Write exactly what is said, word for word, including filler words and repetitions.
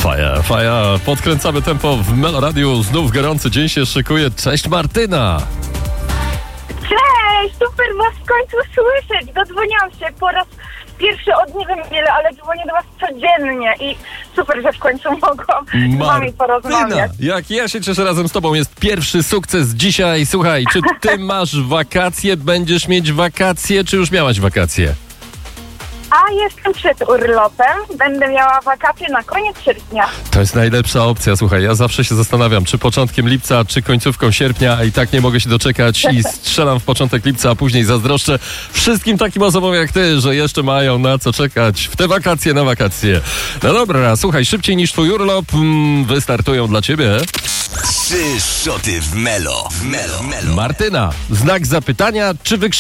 Faja, faja, podkręcamy tempo w Meloradiu, znów gorący dzień się szykuje. Cześć Martyna! Cześć, super was w końcu słyszeć. Dodzwoniłam się po raz pierwszy od nie wiem ile, ale dzwonię do was codziennie i super, że w końcu mogłam z wami porozmawiać. Jak ja się cieszę razem z tobą, jest pierwszy sukces dzisiaj. Słuchaj, czy ty masz wakacje, będziesz mieć wakacje, czy już miałaś wakacje? A jestem przed urlopem, będę miała wakacje na koniec sierpnia. To jest najlepsza opcja, słuchaj, ja zawsze się zastanawiam, czy początkiem lipca, czy końcówką sierpnia, a i tak nie mogę się doczekać i strzelam w początek lipca, a później zazdroszczę wszystkim takim osobom jak ty, że jeszcze mają na co czekać w te wakacje na wakacje. No dobra, słuchaj, szybciej niż twój urlop mm, wystartują dla ciebie Trzy szoty w Melo. W Melo. Melo. Martyna, znak zapytania, czy wykrzyk